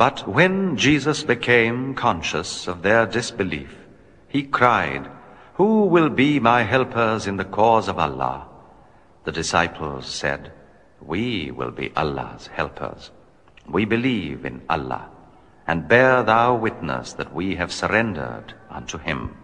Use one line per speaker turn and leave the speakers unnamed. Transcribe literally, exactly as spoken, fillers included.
But when Jesus became conscious of their disbelief, he cried, "Who will be my helpers in the cause of Allah?" The disciples said, "We will be Allah's helpers. We believe in Allah, and bear thou witness that we have surrendered unto him."